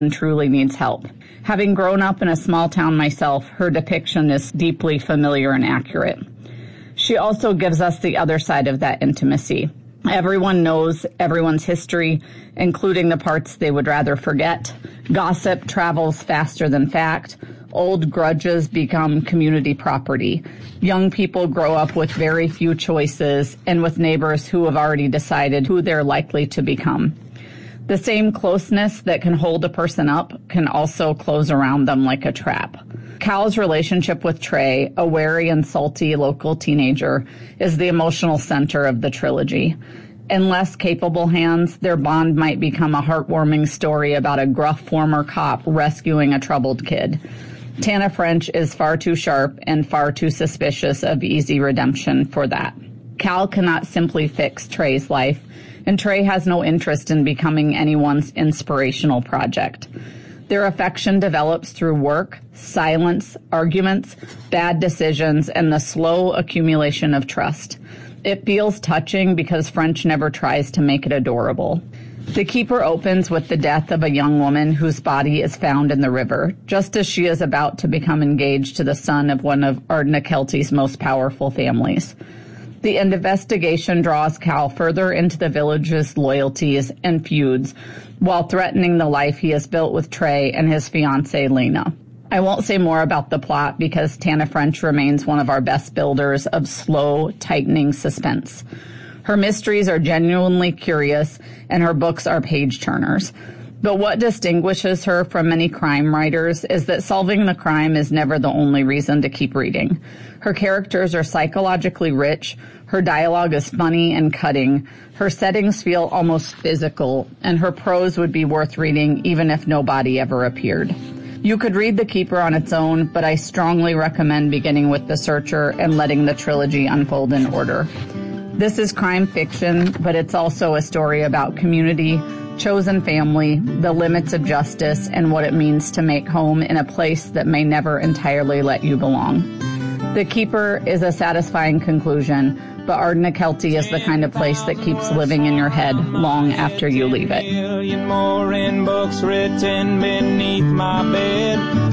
truly needs help. Having grown up in a small town myself, her depiction is deeply familiar and accurate. She also gives us the other side of that intimacy. Everyone knows everyone's history, including the parts they would rather forget. Gossip travels faster than fact. Old grudges become community property. Young people grow up with very few choices and with neighbors who have already decided who they're likely to become. The same closeness that can hold a person up can also close around them like a trap. Cal's relationship with Trey, a wary and salty local teenager, is the emotional center of the trilogy. In less capable hands, their bond might become a heartwarming story about a gruff former cop rescuing a troubled kid. Tana French is far too sharp and far too suspicious of easy redemption for that. Cal cannot simply fix Trey's life, and Trey has no interest in becoming anyone's inspirational project. Their affection develops through work, silence, arguments, bad decisions, and the slow accumulation of trust. It feels touching because French never tries to make it adorable. The Keeper opens with the death of a young woman whose body is found in the river, just as she is about to become engaged to the son of one of Ardnakelty's most powerful families. The investigation draws Cal further into the village's loyalties and feuds while threatening the life he has built with Trey and his fiancée, Lena. I won't say more about the plot because Tana French remains one of our best builders of slow, tightening suspense. Her mysteries are genuinely curious, and her books are page-turners. But what distinguishes her from many crime writers is that solving the crime is never the only reason to keep reading. Her characters are psychologically rich, her dialogue is funny and cutting, her settings feel almost physical, and her prose would be worth reading even if no body ever appeared. You could read The Keeper on its own, but I strongly recommend beginning with The Searcher and letting the trilogy unfold in order. This is crime fiction, but it's also a story about community, chosen family, the limits of justice, and what it means to make home in a place that may never entirely let you belong. The Keeper is a satisfying conclusion, but Ardnakelty is the kind of place that keeps living in your head long after you leave it. Million more in books written beneath my bed.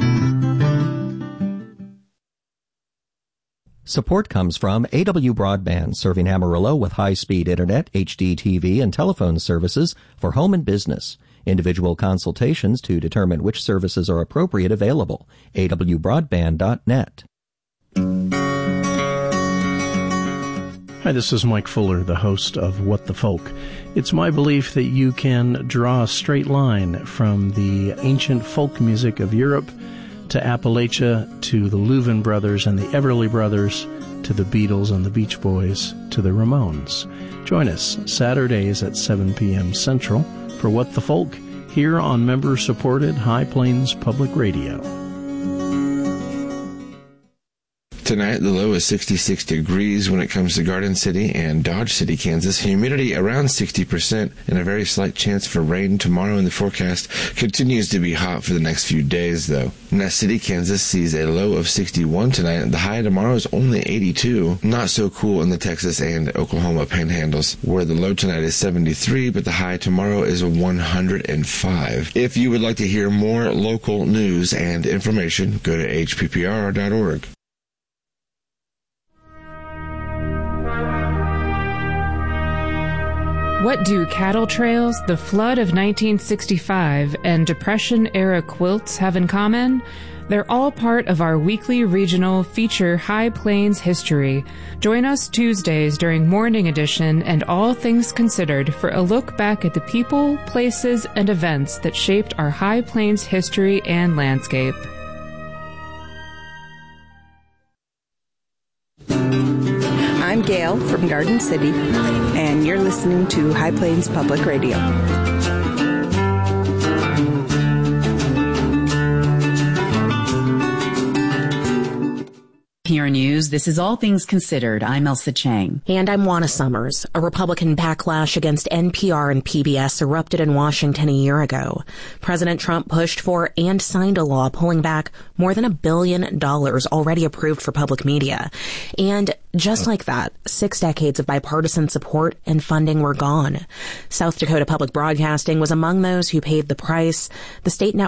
Support comes from AW Broadband, serving Amarillo with high-speed internet, HD TV, and telephone services for home and business. Individual consultations to determine which services are appropriate available. awbroadband.net. Hi, this is Mike Fuller, the host of What the Folk. It's my belief that you can draw a straight line from the ancient folk music of Europe to Appalachia, to the Louvin Brothers and the Everly Brothers, to the Beatles and the Beach Boys, to the Ramones. Join us Saturdays at 7 p.m. Central for What the Folk here on member-supported High Plains Public Radio. Tonight, the low is 66 degrees when it comes to Garden City and Dodge City, Kansas. Humidity around 60% and a very slight chance for rain tomorrow in the forecast. Continues to be hot for the next few days, though. Ness City, Kansas sees a low of 61 tonight. The high tomorrow is only 82. Not so cool in the Texas and Oklahoma panhandles, where the low tonight is 73, but the high tomorrow is 105. If you would like to hear more local news and information, go to hppr.org. What do cattle trails, the flood of 1965, and Depression-era quilts have in common? They're all part of our weekly regional feature High Plains History. Join us Tuesdays during Morning Edition and All Things Considered for a look back at the people, places, and events that shaped our High Plains history and landscape. I'm Gail from Garden City, and you're listening to High Plains Public Radio. PR News, this is All Things Considered. I'm Elsa Chang. And I'm Juana Summers. A Republican backlash against NPR and PBS erupted in Washington a year ago. President Trump pushed for and signed a law pulling back more than $1 billion already approved for public media. And just like that, 6 decades of bipartisan support and funding were gone. South Dakota Public Broadcasting was among those who paid the price. The state network